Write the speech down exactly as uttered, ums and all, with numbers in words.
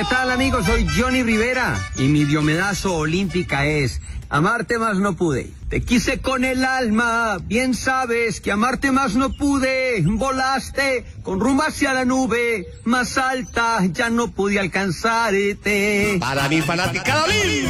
tal, amigos? Soy Johnny Rivera y mi diomedazo olímpica es amarte más no pude. Te quise con el alma, bien sabes que amarte más no pude. Volaste con rumbo hacia la nube más alta, ya no pude alcanzarte. Para mi fanática Dalí.